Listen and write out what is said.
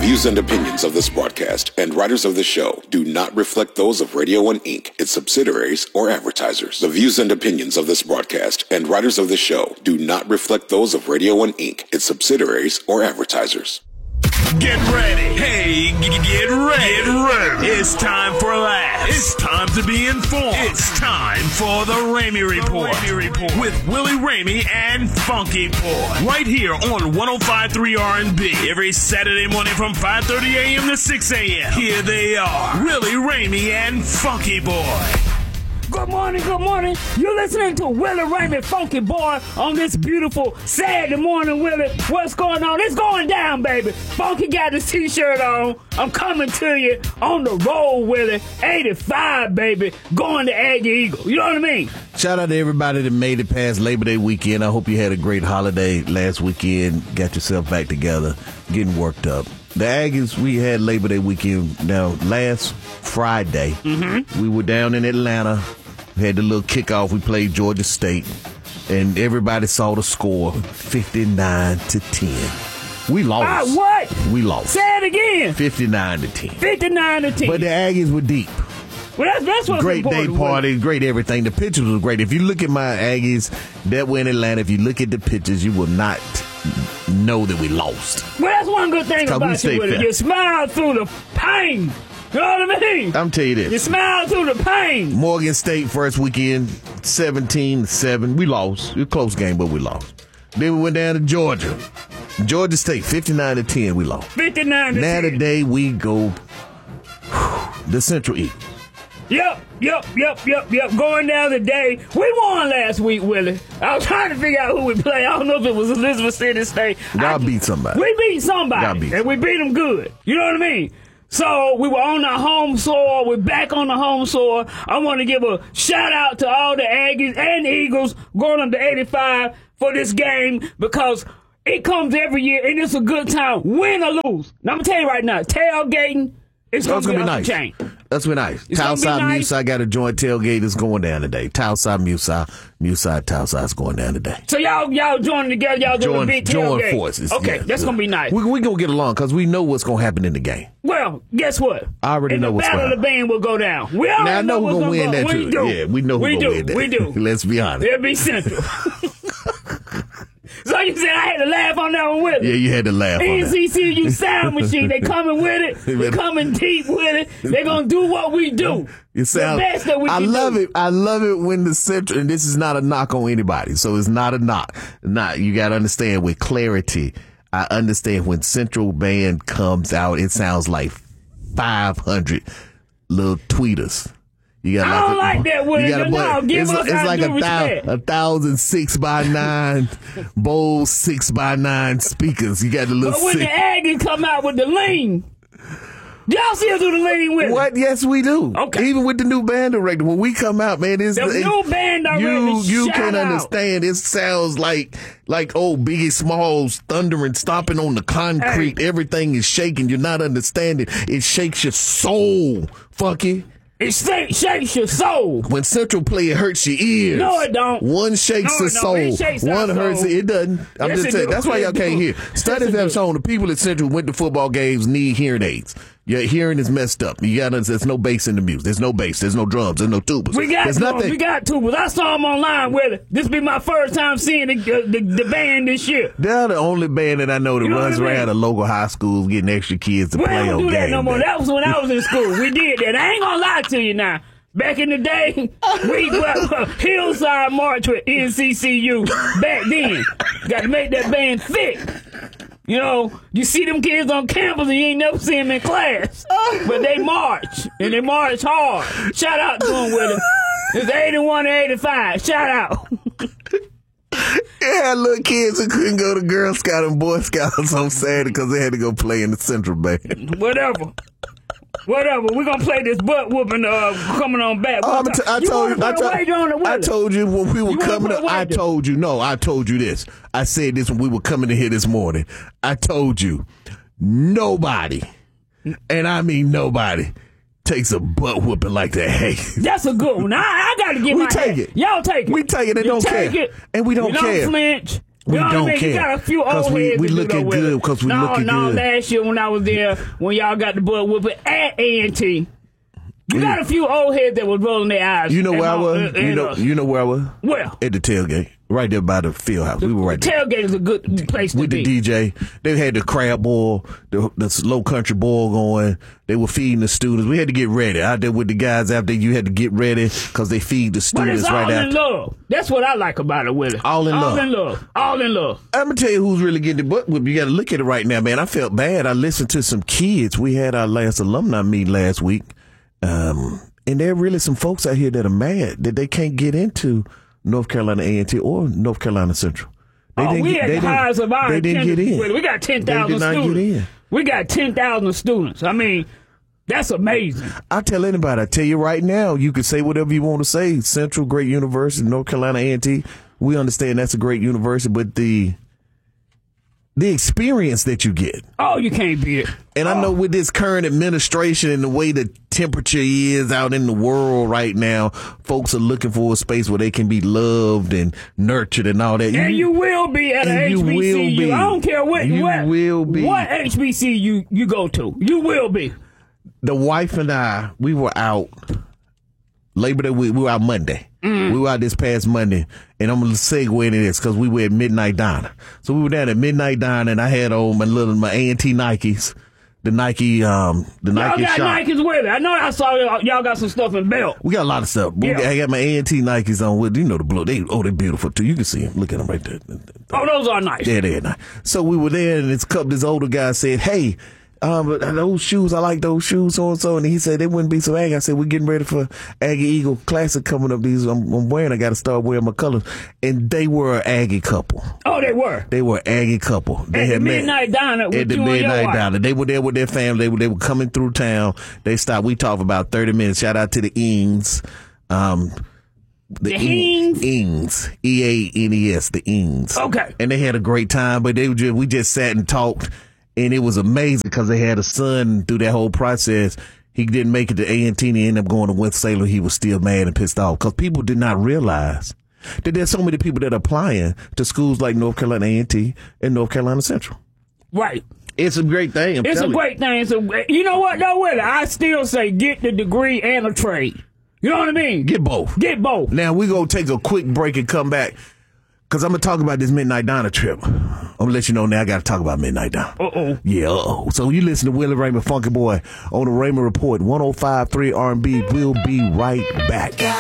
views and opinions of this broadcast and writers of the show do not reflect those of Radio 1 Inc., its subsidiaries, or advertisers. The views and opinions of this broadcast and writers of the show do not reflect those of Radio 1 Inc., its subsidiaries, or advertisers. Get ready. Hey, get ready. Get ready. It's time for laughs. It's time to be informed. It's time for the Ramey Report. With Willie Ramey and Funky Boy. Right here on 105.3 R&B. Every Saturday morning from 5:30 a.m. to 6 a.m. Here they are, Willie Ramey and Funky Boy. Good morning. You're listening to Willie Ramey, Funky Boy, on this beautiful Saturday morning, Willie. What's going on? It's going down, baby. Funky got his T-shirt on. I'm coming to you on the road, Willie. 85, baby. Going to Aggie Eagle. You know what I mean? Shout out to everybody that made it past Labor Day weekend. I hope you had a great holiday last weekend. Got yourself back together, getting worked up. The Aggies, we had Labor Day weekend. Now, last Friday, we were down in Atlanta. We had the little kickoff. We played Georgia State, and everybody saw the score, 59-10. We lost. What? We lost. Say it again. 59-10. 59-10. But the Aggies were deep. Well, that's what's great day party, great everything. The pictures was great. If you look at my Aggies that were in Atlanta, if you look at the pictures, you will not know that we lost. Well, that's one good thing about you, Willie. You smile through the pain. You know what I mean? I'm tell you this. You smile through the pain. Morgan State first weekend, 17-7. We lost. It was a close game, but we lost. Then we went down to Georgia. Georgia State, 59-10. We lost. 59-10. Now today we go the Central East. Yep. Going down today. We won last week, Willie. I was trying to figure out who we play. I don't know if it was Elizabeth City State. Y'all beat somebody. We beat somebody. And we beat them good. You know what I mean? So we were on our home soil. We're back on the home soil. I want to give a shout out to all the Aggies and Eagles going up to 85 for this game because it comes every year and it's a good time, win or lose. Now I'm going to tell you right now, tailgating, it's going to be nice. That's been nice. Towside Musa got a joint tailgate. It's going down today. Towside Musa is going down today. So y'all joining together. Y'all doing a big tailgate. Join forces. Okay, yeah, that's going to be nice. We going to get along because we know what's going to happen in the game. Well, guess what? I already know what's going to happen. The Battle of the Band will go down. We already know what's going to win that too. Yeah, we know who's going to win that. We do. Let's be honest. It'll be Central. So you said I had to laugh on that one with it. Yeah, you had to laugh on that. NCCU sound machine. They coming with it. They coming deep with it. They gonna do what we do. The best that we can do. I love it when the Central, and this is not a knock on anybody, so it's not a knock. You gotta understand with clarity. I understand when Central Band comes out, it sounds like 500 little tweeters. You got I don't like that word. It's like 1,000 6x9 Bose 6x9 speakers. You got the little. But when the Aggies come out with the lean, y'all still do the lean with what? Yes, we do. Okay. Even with the new band director, when we come out, man, new band director. You can't understand. It sounds like Biggie Smalls thundering, stomping on the concrete. Hey. Everything is shaking. You're not understanding. It shakes your soul, Funky. It shakes your soul. When Central play, it hurts your ears. No, it don't. One shakes the soul. One hurts it. It doesn't. I'm just saying. That's why y'all can't hear. Studies have shown the people at Central went to football games need hearing aids. Your hearing is messed up. There's no bass in the music. There's no bass. There's no drums. There's no tubas. We got tubas. I saw them online with it. This be my first time seeing the band this year. They're the only band that I know that runs around the local high schools getting extra kids to play on games. We don't do that no more. That was when I was in school. We did that. I ain't gonna lie to you now. Back in the day, we Hillside March with NCCU. Back then, got to make that band fit. You know, you see them kids on campus and you ain't never see them in class. But they march, and they march hard. Shout out to them with it. It's 81 to 85. Shout out. Yeah, little kids who couldn't go to Girl Scout and Boy Scouts on Saturday because they had to go play in the Central Band. Whatever. We're going to play this butt whooping coming on back. I told you when we were coming up. I told you this. I said this when we were coming in here this morning. I told you, nobody, and I mean nobody, takes a butt whooping like that. Hey, that's a good one. I got to get my take it. Y'all take it. We take it and don't care. And we don't care. We don't flinch. We you know don't what I mean? care. You got a few old we heads that looking do that good with because we it. looking good. Last year when I was there, when y'all got the butt whooping at A&T, you got a few old heads that was rolling their eyes. You know where I was? You know where I was? Where? At the tailgate. Right there by the field house. We were right there. Tailgate is a good place to With be. the DJ. They had the crab boil, the slow country boil going. They were feeding the students. We had to get ready. Out there with the guys after you had to get ready because they feed the But students it's all right in after. love. That's what I like about it, Willie. All in love. All in love. All in love. I'm going to tell you who's really getting the butt whipped. You got to look at it right now, man. I felt bad. I listened to some kids. We had our last alumni meeting last week. And there are really some folks out here that are mad that they can't get into North Carolina A&T or North Carolina Central. We had the highs of our They didn't get in. We got 10,000 They did not students. get in. We got 10,000 students. I mean, that's amazing. I tell anybody, I tell you right now, you can say whatever you want to say. Central, great university, North Carolina A&T, we understand that's a great university, but the experience that you get. Oh, you can't beat it. And I know with this current administration and the way the temperature is out in the world right now, folks are looking for a space where they can be loved and nurtured and all that. And you will be at an you will HBCU. be. I don't care what HBCU you go to. You will be. The wife and I, we were out Labor Day week. We were out Monday. We were out this past Monday, and I'm going to segue into this because we were at Midnight Diner. So we were down at Midnight Diner, and I had on my A&T Nikes, the Nike Y'all Nike got shop. Nikes with it. I know I saw y'all got some stuff in Belt. We got a lot of stuff. Yeah. I got my A&T Nikes on with, the blue. They're beautiful too. You can see them. Look at them right there. Oh, those are nice. Yeah, they're nice. So we were there, and this older guy said, "Hey, those shoes, I like those shoes, so and so." And he said they wouldn't be so Aggie. I said, we're getting ready for Aggie Eagle Classic coming up. These I'm wearing. I got to start wearing my colors. And they were an Aggie couple. Oh, they were. They were an Aggie couple. They at had the Midnight Diner with at the you and your Midnight wife. Diner. They were there with their family. They were coming through town. They stopped. We talked for about 30 minutes. Shout out to the Ings. The Ings? Ings. EANES. The Ings. Okay. And they had a great time, but we just sat and talked. And it was amazing because they had a son through that whole process. He didn't make it to A&T and he ended up going to Winston-Salem. He was still mad and pissed off because people did not realize that there's so many people that are applying to schools like North Carolina A&T and North Carolina Central. Right. It's a great thing. It's a great thing. You know what, though, Willie? I still say get the degree and a trade. You know what I mean? Get both. Get both. Now, we're going to take a quick break and come back. Because I'm going to talk about this Midnight Diner trip. I'm going to let you know now I got to talk about Midnight Diner. Uh-oh. Yeah, uh-oh. So you listen to Willie Raymond, Funky Boy, on the Raymond Report, 105.3 R&B. We'll be right back.